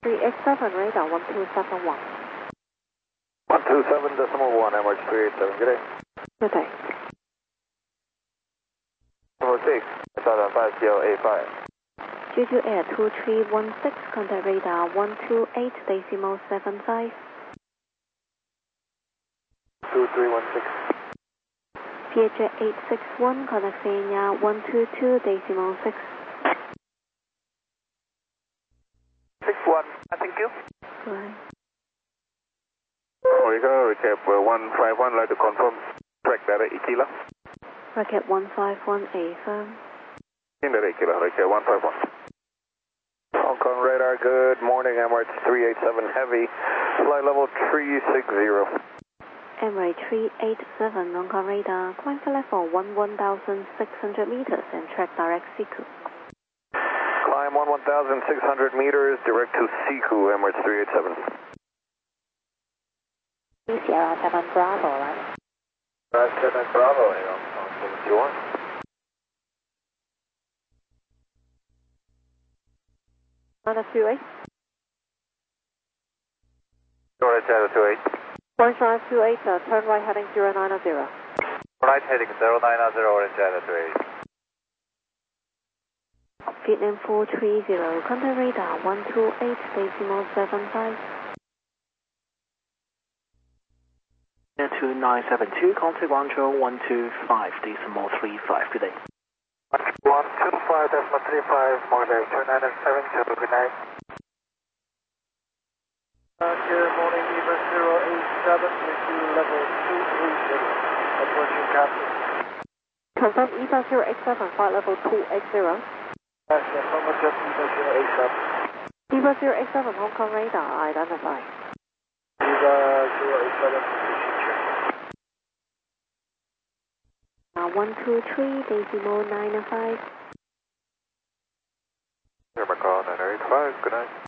3X7 radar 1271. 127.1, Emirates 387, good day. Good day. Number 6, Southern 5085. Jeju Air 2316, contact radar 128.75. 2316. Vietjet 861, contact Xenia 122.6. 61, thank you. Right. America, recap 151, like to confirm track data Ikila. Rocket 151A, firm. In the Ikila, recap 151. Hong Kong radar, good morning, Emirates 387 Heavy, flight level 360. Emirates 387, Hong Kong radar, climb for level 11,600 meters and track direct Siku. Climb 11,600 meters, direct to Siku, Emirates 387. Sierra 7 Bravo, right? 7 Bravo, 71. Another 28. Orange Channel 28. Orange Drive 28, turn right heading 090. Right heading 090, Orange Channel 28. Vietnam 430, contact radar 128.75. 2972, contact 10125.35, good day. 125.35, Morgan 2972, good night. Good morning, Eva 087, into level 280, approaching Captain. Confirm EVA 087, flight level 280. Yes, affirmative, Eva 087. EVA 087, Hong Kong radar, identify. Eva 087, position check. 123.95. Here, Macau 985, good night.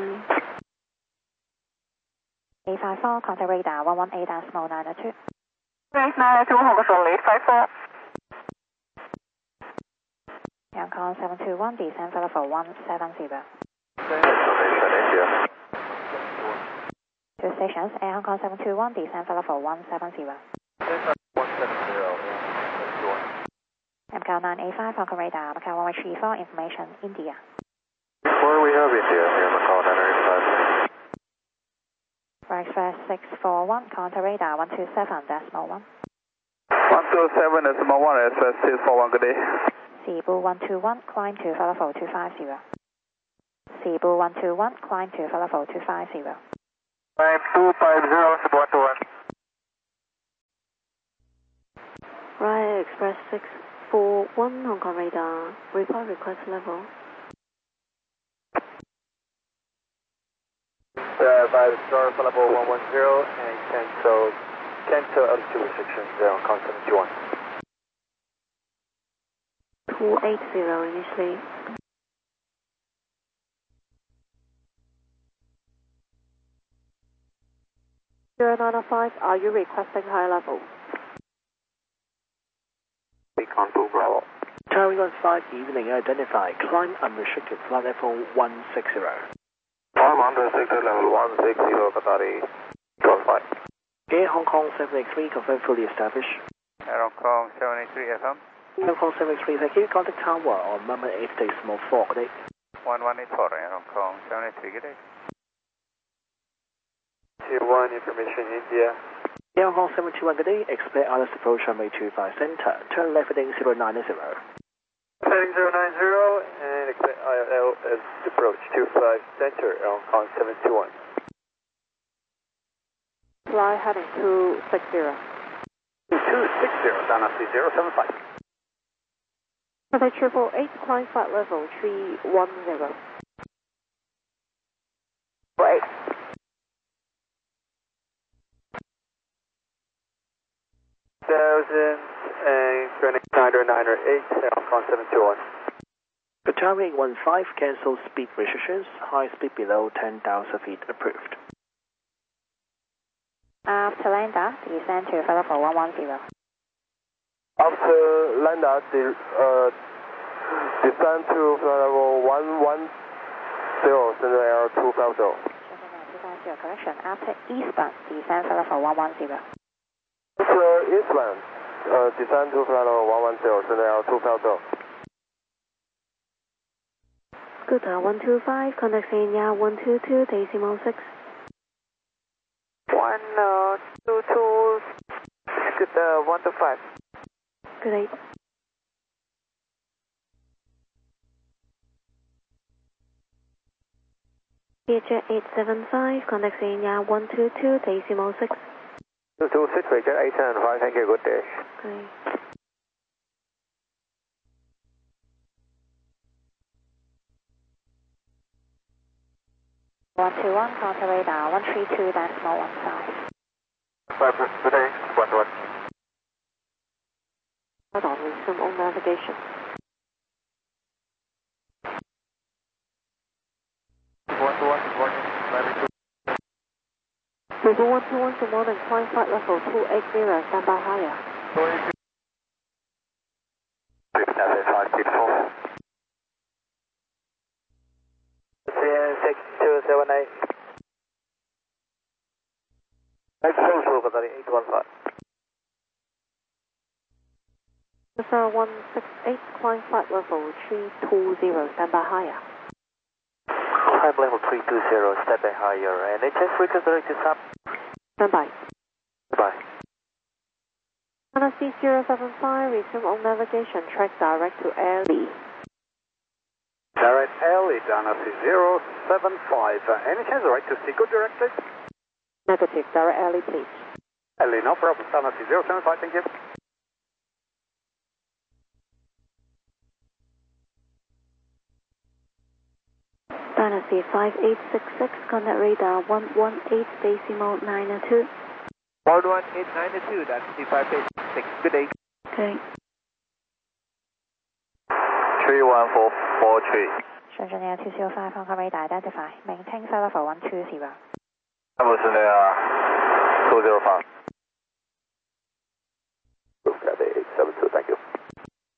A54, contact radar 118.902. 902, Hong Kong 854. Hong Kong 721, descend for level 170. Information India. Two stations, Air Hong Kong 721, descend for level 170. 170, MCAL 985, Hong Kong radar, Macau 134, information, India. Where we have India, here, Macau 985. Right first 641, contact radar 127.1. 127.1, SS 641, good day. Cebu 121, climb to for level 250. Cebu 121, climb to for level 250. Climb 250, Cebu 121. Right, Express 641, Hong Kong radar, reply request level. By the star for level 110 and cancel altitude restrictions there on Hong Kong 721. 280 initially. Zero 905, are you requesting higher level? Beacon 2 Bravo. Tower 15, evening, identify, climb unrestricted, flight level 160. I'm under sector level 160, Qatari 12.5. Air Hong Kong 783, confirm fully established. Air Hong Kong 783 FM. Hong Kong 783, thank you. Contact tower on Mama 8.4, good day. 1184, Air Hong Kong 783, good day. Tier 1 information India. Air Hong Kong 721, good day. Expect Alice approach runway 25 center. Turn left heading 090. Heading 090 and expect ILL as approach 25 center, Air Hong Kong 721. Fly heading 260. 260, Dana 3075. Cathay 888, climb flight level 310. Right. And turning 998, Hong Kong 721. Qatari 815, cancel speed restrictions. High speed below 10,000 feet approved. After Landa, descend to for level 110. After Landa, descend to level 110, Central Air Air 250. Shenzhen Air 250, correction, after eastbound, descend flight level 110. Eastbound, descend to flight level 110, Shenzhen Air 250. Scooter 125, contact Sanya 122, decimal 6. 122, Scooter 125. Good day. Vietjet 875, contact Sanya 122, decimal 6. 226, Vietjet 875, thank you, good day. Great. One, contact radar 132.15. Good day, 121. Hold on, resume on navigation. River 121, good morning, flying flight level 280, stand by higher. 5, 6278. Next social, Qatari 815. Sir 168, flying flight level 320, stand by higher. Climb level 320, step by higher. NHS frequency direct to sub. Stand by. Bye. NSC 075, resume on navigation, track direct to Airlie. Direct Airlie, Dana 075. Any chance right to Seacoast directly? Negative, direct Airlie please. Airlie, no problem. Dana 075, thank you. Dynasty 5866, contact radar 118, decimal 902. 11892, that's the 586. Good day. Okay. 31443. Shenzhen Air 205, Hong Kong radar identify. Maintain flight level 120. Shenzhen Air 205.